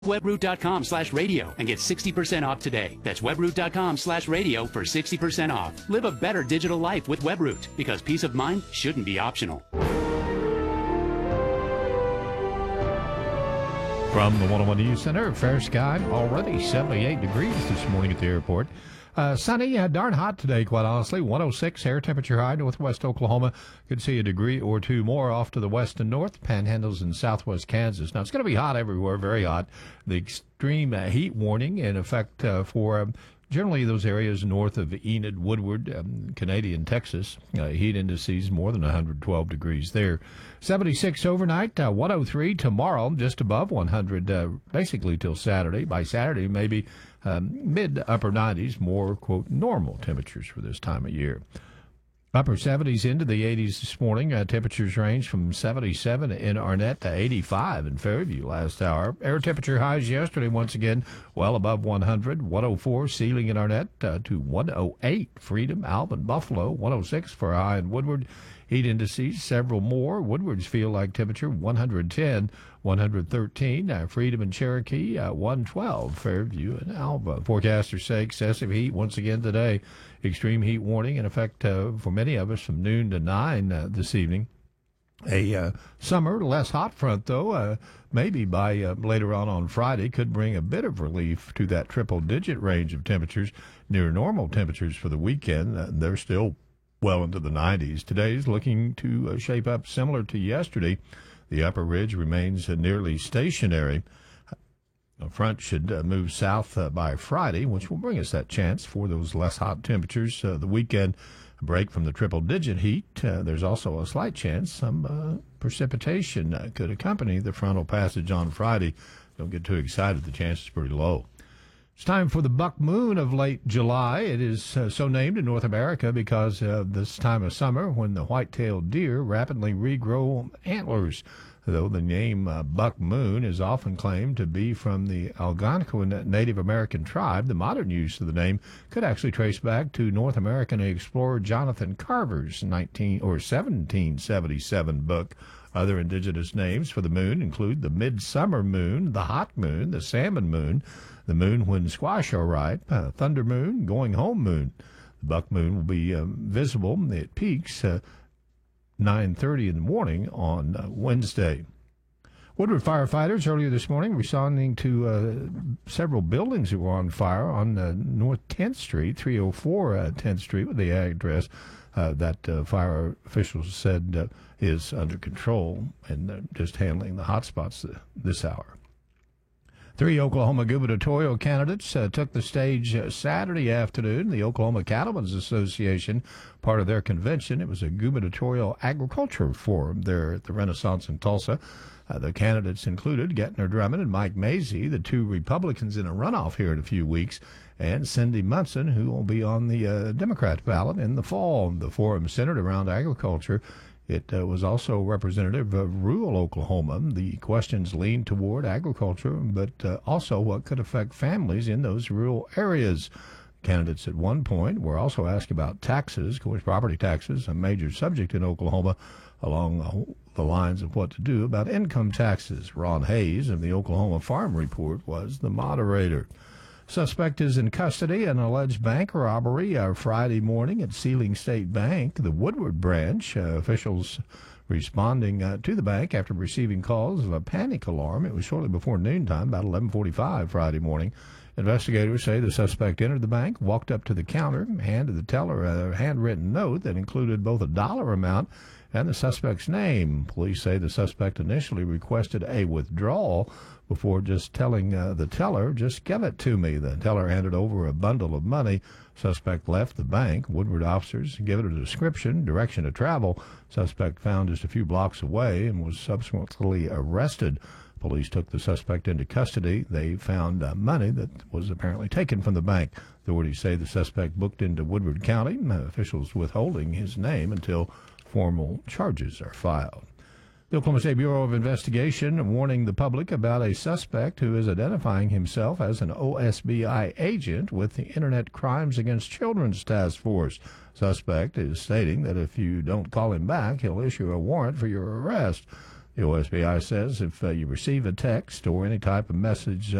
Webroot.com/radio and get 60% off today. That's webroot.com/radio for 60% off. Live a better digital life with Webroot, because peace of mind shouldn't be optional. From the 101 News Center, fair sky, already 78 degrees this morning at the airport. Sunny, darn hot today, quite honestly. 106 air temperature high, northwest Oklahoma. Could see a degree or two more off to the west and north, panhandles in southwest Kansas. Now, it's going to be hot everywhere, very hot. The extreme heat warning in effect for generally those areas north of Enid, Woodward, Canadian, Texas. Heat indices more than 112 degrees there. 76 overnight, 103 tomorrow, just above 100, basically till Saturday. By Saturday, maybe mid-upper 90s, more, quote, normal temperatures for this time of year. Upper 70s into the 80s this morning. Temperatures range from 77 in Arnett to 85 in Fairview last hour. Air temperature highs yesterday, once again, well above 100. 104 Sealing in Arnett to 108. Freedom, Alvin, Buffalo, 106 for high in Woodward. Heat indices, several more. Woodward's feel-like temperature, 110, 113. Freedom and Cherokee, 112. Fairview and Alva. Forecasters say excessive heat once again today. Extreme heat warning in effect for many of us from noon to 9 this evening. A summer, less hot front, though, maybe by later on Friday, could bring a bit of relief to that triple-digit range of temperatures, near normal temperatures for the weekend. They're still well into the 90s. Today's looking to shape up similar to yesterday. The upper ridge remains nearly stationary. The front should move south by Friday, which will bring us that chance for those less hot temperatures. The weekend, a break from the triple-digit heat. There's also a slight chance some precipitation could accompany the frontal passage on Friday. Don't get too excited. The chance is pretty low. It's time for the buck moon of late July. It is so named in North America because of this time of summer when the white-tailed deer rapidly regrow antlers. Though the name buck moon is often claimed to be from the Algonquin Native American tribe, the modern use of the name could actually trace back to North American explorer Jonathan Carver's 1777 book. Other indigenous names for the moon include the midsummer moon, the hot moon, the salmon moon, the moon when squash are ripe, thunder moon, going home moon. The buck moon will be visible. It peaks 9:30 in the morning on Wednesday. Woodward firefighters earlier this morning responding to several buildings that were on fire on North 10th Street, 304 10th Street, with the address that fire officials said is under control and just handling the hot spots this hour. 3 Oklahoma gubernatorial candidates took the stage Saturday afternoon. The Oklahoma Cattlemen's Association, part of their convention, it was a gubernatorial agriculture forum there at the Renaissance in Tulsa. The candidates included Gettner Drummond and Mike Mazie, the 2 Republicans in a runoff here in a few weeks, and Cindy Munson, who will be on the Democrat ballot in the fall. The forum centered around agriculture. It was also representative of rural Oklahoma. The questions leaned toward agriculture, but also what could affect families in those rural areas. Candidates at one point were also asked about taxes, of course, property taxes, a major subject in Oklahoma, along the lines of what to do about income taxes. Ron Hayes of the Oklahoma Farm Report was the moderator. Suspect is in custody in an alleged bank robbery Friday morning at Sealing State Bank, the Woodward branch. Officials responding to the bank after receiving calls of a panic alarm. It was shortly before noontime, about 11:45 Friday morning. Investigators say the suspect entered the bank, walked up to the counter, handed the teller a handwritten note that included both a dollar amount and the suspect's name. Police say the suspect initially requested a withdrawal before just telling the teller, "Just give it to me." The teller handed over a bundle of money. Suspect left the bank. Woodward officers gave it a description, direction to travel. Suspect found just a few blocks away and was subsequently arrested. Police took the suspect into custody. They found money that was apparently taken from the bank. Authorities say the suspect booked into Woodward County. Officials withholding his name until formal charges are filed. The Oklahoma State Bureau of Investigation warning the public about a suspect who is identifying himself as an OSBI agent with the Internet Crimes Against Children's Task Force. Suspect is stating that if you don't call him back, he'll issue a warrant for your arrest. The OSBI says if you receive a text or any type of message